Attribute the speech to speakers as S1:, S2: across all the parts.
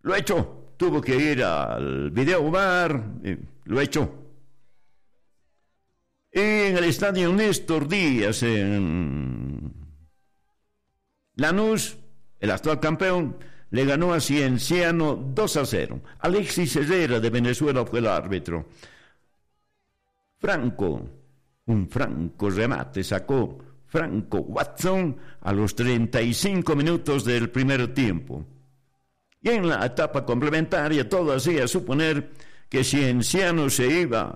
S1: Lo echó. Tuvo que ir al video bar. Lo echó. Y en el estadio Néstor Díaz, en Lanús, el actual campeón, le ganó a Cienciano 2-0. Alexis Herrera de Venezuela fue el árbitro. Un franco remate sacó Franco Watson a los 35 minutos del primer tiempo. Y en la etapa complementaria todo hacía suponer que Cienciano se iba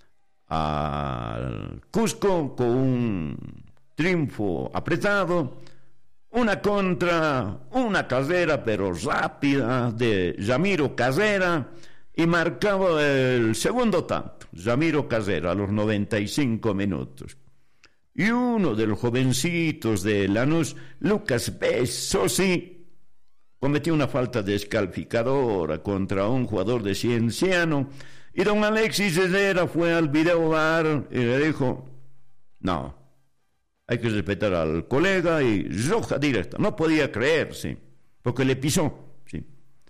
S1: al Cusco con un triunfo apretado, una carrera pero rápida de Ramiro Carrera, y marcaba el segundo tanto, Ramiro Carrera, a los 95 minutos. Y uno de los jovencitos de Lanús, Lucas Besosi, cometió una falta descalificadora contra un jugador de Cienciano, y don Alexis Herrera fue al video bar y le dijo: no, hay que respetar al colega, y roja directa. No podía creer, sí, porque le pisó, sí,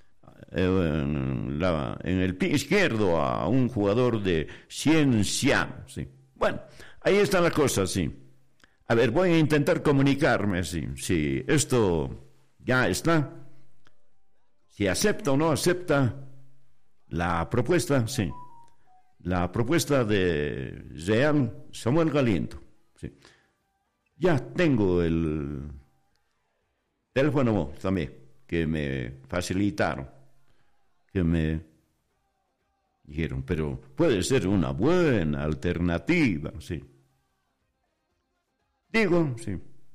S1: en el pie izquierdo a un jugador de Cienciano, sí. Bueno, ahí están las cosas, sí. A ver, voy a intentar comunicarme, sí, si esto ya está, si acepta o no acepta la propuesta, sí, la propuesta de Real Samuel Galindo, sí. Ya tengo el teléfono también que me facilitaron, que me dijeron, pero puede ser una buena alternativa, sí. Digo, sí.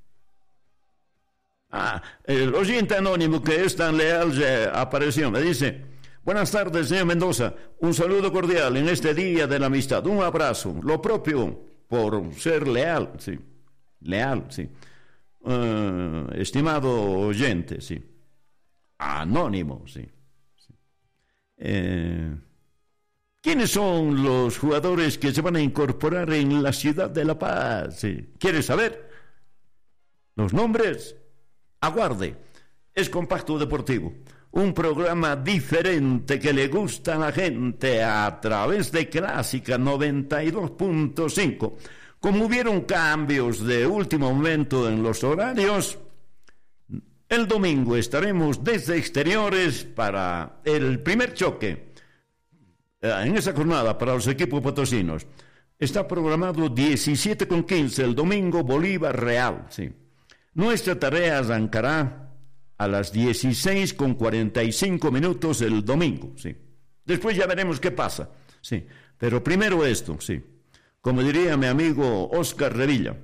S1: El oyente anónimo que es tan leal ya apareció, me dice: buenas tardes, señor Mendoza, un saludo cordial en este día de la amistad, un abrazo, lo propio por ser leal, sí. Leal, sí. Estimado oyente, sí. Anónimo, sí. ¿Quiénes son los jugadores que se van a incorporar en la ciudad de La Paz? Sí. ¿Quieres saber los nombres? Aguarde. Es Compacto Deportivo, un programa diferente que le gusta a la gente a través de Clásica 92.5. Como hubieron cambios de último momento en los horarios, el domingo estaremos desde exteriores para el primer choque en esa jornada para los equipos potosinos. Está programado 17:15 el domingo, Bolívar Real, sí. Nuestra tarea arrancará a las 16:45 el domingo, sí. Después ya veremos qué pasa, sí. Pero primero esto, sí. Como diría mi amigo Oscar Revilla.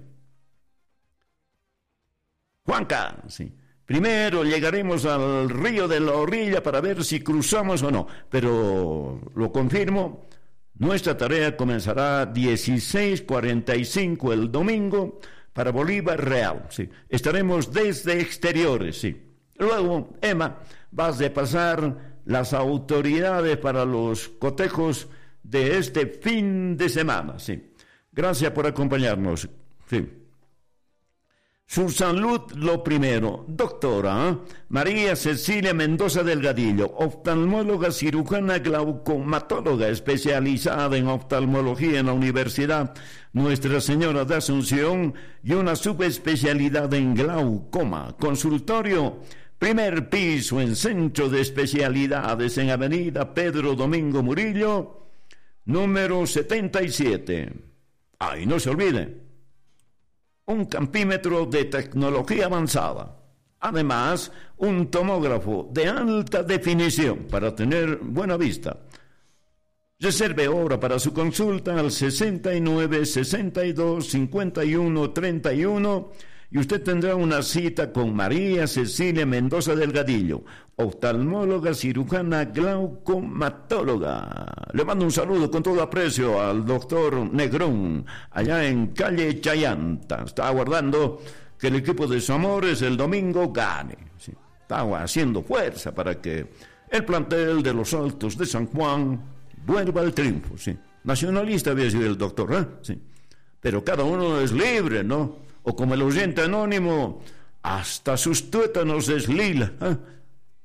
S1: Juanca, sí. Primero llegaremos al río de la Orilla para ver si cruzamos o no. Pero lo confirmo, nuestra tarea comenzará 16:45 el domingo para Bolívar Real, sí. Estaremos desde exteriores, sí. Luego, Emma, vas a pasar las autoridades para los cotejos de este fin de semana, sí. Gracias por acompañarnos, sí. Su salud lo primero. Doctora María Cecilia Mendoza Delgadillo, oftalmóloga cirujana glaucomatóloga especializada en oftalmología en la Universidad Nuestra Señora de Asunción y una subespecialidad en glaucoma. Consultorio primer piso en Centro de Especialidades en Avenida Pedro Domingo Murillo, número 77. Y no se olvide, un campímetro de tecnología avanzada. Además, un tomógrafo de alta definición para tener buena vista. Reserve hora para su consulta al 69 62 51 31 y usted tendrá una cita con María Cecilia Mendoza Delgadillo, oftalmóloga cirujana glaucomatóloga. Le mando un saludo con todo aprecio al doctor Negrón, allá en calle Chayanta. Está aguardando que el equipo de su amores el domingo gane. Sí. Está haciendo fuerza para que el plantel de los Altos de San Juan vuelva al triunfo. Sí. Nacionalista había sido el doctor, ¿eh? Sí. Pero cada uno es libre, ¿no? O como el oyente anónimo, hasta sus tuétanos es lila, ¿eh?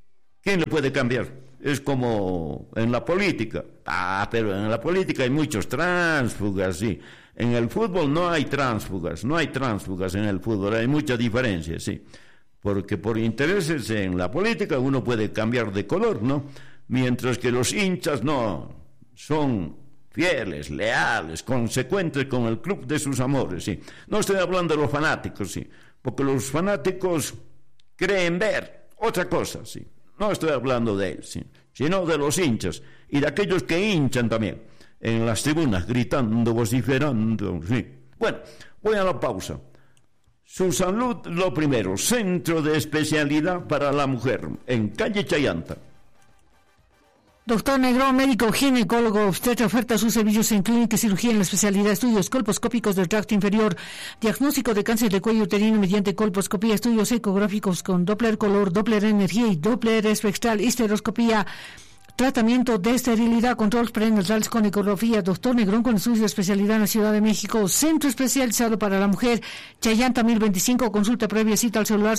S1: ¿Quién le puede cambiar? Es como en la política. Pero en la política hay muchos tránsfugas, sí. En el fútbol no hay tránsfugas en el fútbol, hay mucha diferencia, sí. Porque por intereses en la política uno puede cambiar de color, ¿no? Mientras que los hinchas no, son fieles, leales, consecuentes con el club de sus amores, sí. No estoy hablando de los fanáticos, sí, porque los fanáticos creen ver otra cosa, sí. No estoy hablando de él, sí, sino de los hinchas y de aquellos que hinchan también en las tribunas, gritando, vociferando, sí. Bueno, voy a la pausa. Su salud, lo primero, Centro de Especialidad para la Mujer, en calle Chayanta.
S2: Doctor Negrón, médico ginecólogo, obstetra, oferta sus servicios en clínica y cirugía en la especialidad, estudios colposcópicos del tracto inferior, diagnóstico de cáncer de cuello uterino mediante colposcopía, estudios ecográficos con Doppler color, Doppler energía y Doppler espectral, histeroscopía, tratamiento de esterilidad, control prenatales con ecografía. Doctor Negrón con estudios de especialidad en la Ciudad de México, Centro Especializado para la Mujer, Chayanta 1025, consulta previa, cita al celular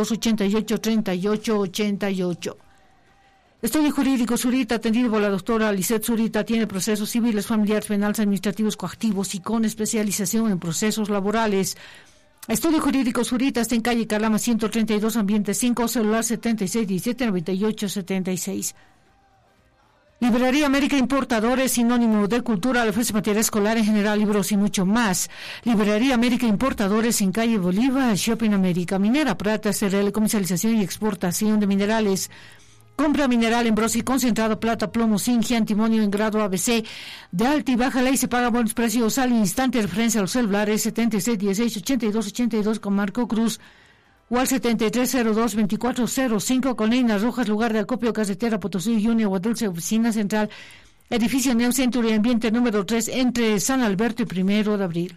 S2: 7288-3888. Estudio jurídico Zurita, atendido por la doctora Lisette Zurita, tiene procesos civiles, familiares, penales, administrativos, coactivos y con especialización en procesos laborales. Estudio jurídico Zurita está en calle Calama 132, ambiente 5, celular 76179876. Librería América Importadores, sinónimo de cultura, le ofrece material escolar en general, libros y mucho más. Librería América Importadores en calle Bolívar, Shopping América. Minera Plata, cereal, comercialización y exportación de minerales. Compra mineral en brosi concentrado, plata, plomo, zinc, antimonio en grado ABC de alta y baja ley, se paga buenos precios al instante. Referencia a los celulares 7616-8282 con Marco Cruz o al 7302-2405 con Leinas Rojas, lugar de acopio, carretera Potosí, Junior, Guadulce, oficina central, edificio Neo Century, ambiente número 3, entre San Alberto y 1 de abril.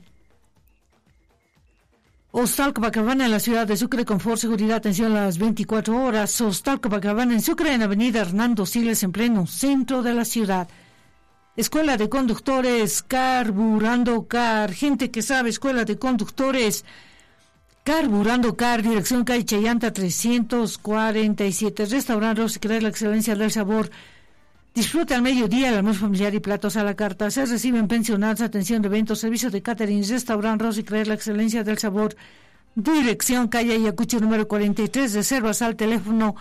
S2: Hostal Copacabana en la ciudad de Sucre, confort, seguridad, atención a las 24 horas. Hostal Copacabana en Sucre, en avenida Hernando Siles, en pleno centro de la ciudad. Escuela de conductores, Carburando Car, gente que sabe, escuela de conductores, Carburando Car, dirección calle Chayanta 347, restaurante Rosicler, la excelencia del sabor. Disfruta al mediodía el almuerzo familiar y platos a la carta. Se reciben pensionados, atención de eventos, servicios de catering, restaurante Rosicler, la excelencia del sabor. Dirección calle Ayacucho número 43, reservas al teléfono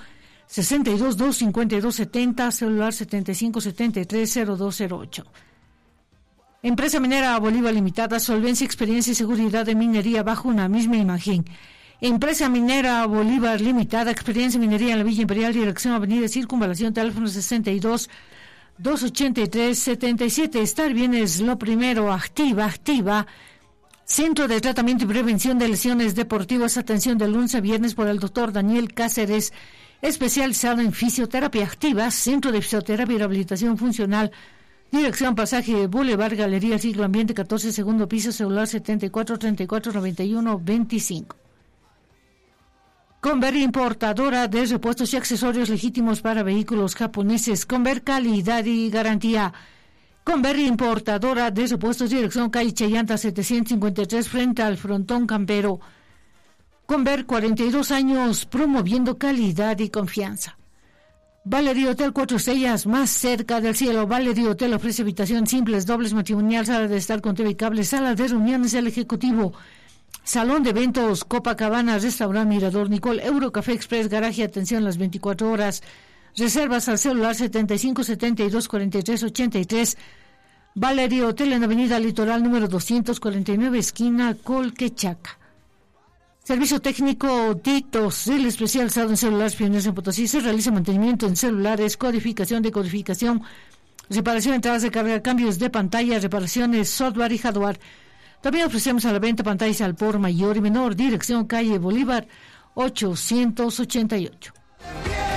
S2: 622-5270, celular 7573-0208. Empresa Minera Bolívar Limitada, solvencia, experiencia y seguridad de minería bajo una misma imagen. Empresa Minera Bolívar Limitada, experiencia en minería en la Villa Imperial, dirección Avenida Circunvalación, teléfono 62-283-77. Estar bien es lo primero. Activa. Centro de Tratamiento y Prevención de Lesiones Deportivas, atención de lunes a viernes por el doctor Daniel Cáceres, especializado en fisioterapia activa, Centro de Fisioterapia y Rehabilitación Funcional, dirección Pasaje Boulevard, Galería Siglo Ambiente 14, segundo piso, celular 74-34-91-25. Conver, importadora de repuestos y accesorios legítimos para vehículos japoneses. Conver, calidad y garantía. Conver, importadora de repuestos, dirección calle Chayanta 753, frente al frontón Campero. Conver, 42 años promoviendo calidad y confianza. Valerie Hotel 4 estrellas, más cerca del cielo. Valerie Hotel ofrece habitación simples, dobles, matrimonial, sala de estar con TV y cable, sala de reuniones del ejecutivo, salón de eventos, Copacabana, restaurante Mirador Nicole, Eurocafé Express, garaje, atención las 24 horas. Reservas al celular 7572-4383. Valerie Hotel en avenida Litoral número 249, esquina Colquechaca. Servicio técnico Titos, el especializado en celulares pioneros en Potosí. Se realiza mantenimiento en celulares, codificación, decodificación, reparación de entradas de carga, cambios de pantalla, reparaciones, software y hardware. También ofrecemos a la venta pantallas al por mayor y menor. Dirección calle Bolívar 888.